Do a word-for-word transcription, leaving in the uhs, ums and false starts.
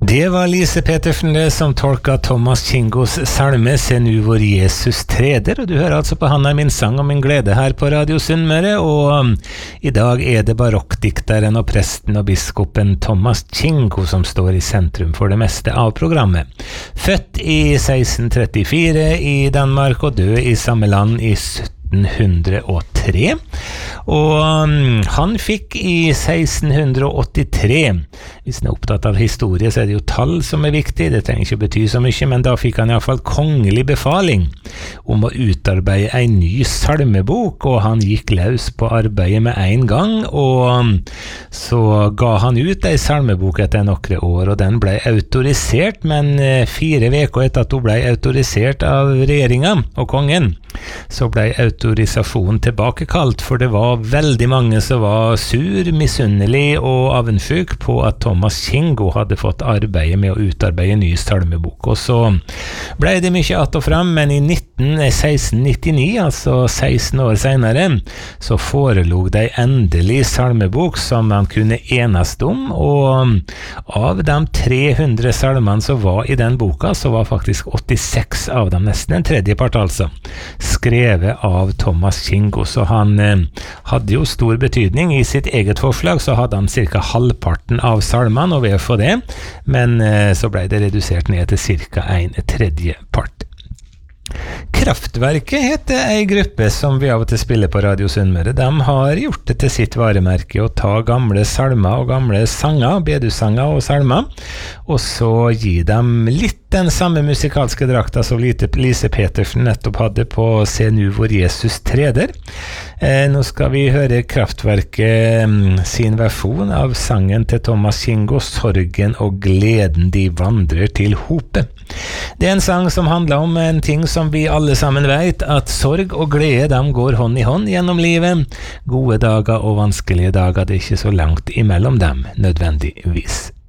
Det var Lise Petersen det som tolka Thomas Kingos salme «Se nu hvor Jesus treder», og du hører altså på Han er min sang og min glede her på Radio Sunnmøre, og um, i dag er det barokkdikteren og presten og biskopen Thomas Kingo som står i sentrum for det meste av programmet. Født i seksten trettifire i Danmark og død i samme land i sytten hundre og tre, og um, han fikk i seksten åttitre, hvis en er opptatt av historie så er det jo tall som er viktig, det trenger ikke bety så mye, men da fikk han i hvert fall kongelig befaling om å utarbeide en ny salmebok, og han gikk løs på arbeidet med en gang, og um, så ga han ut en salmebok etter nokre år, og den ble autorisert, men uh, fire veker etter at hun ble autorisert av regjeringen og kongen, så ble autorisasjonen tilbakekalt, for det var veldig mange som var sur, misunnelig og avundsjuk på at Thomas Kingo hadde fått arbeidet med å utarbeide en ny salmebok. Og så ble det mye att og fram, men i seksten nittini, altså seksten år senere, så forelog det en endelig salmebok som man kunne enes om, og av de tre hundre salmene som var i den boka, så var faktisk åttiseks av dem, nesten en tredjepart altså, skrevet av Thomas Kingo, så han eh, hadde jo stor betydning. I sitt eget forslag så hadde han cirka halvparten av salmene, og ved å få det, men eh, så ble det redusert ned til cirka en tredjepart. Kraftverket heter ei gruppe som vi av og til spiller på Radio Sunnmøre. De har gjort det til sitt varemerke å ta gamle salmer og gamle sanger, bedesanger og salmer, og så gi dem litt den samme musikalske drakta som Lise Petersen nettopp hadde på «Se nu hvor Jesus treder». Eh, nå skal vi høre Kraftverket um, sin versjon av sangen til Thomas Kingo, «Sorgen og gleden de vandrer til hope». Det er en sang som handler om en ting som vi alle sammen vet, at sorg og glede de går hånd i hånd gjennom livet. Gode dager og vanskelige dager, det er ikke så langt imellom dem, nødvendigvis.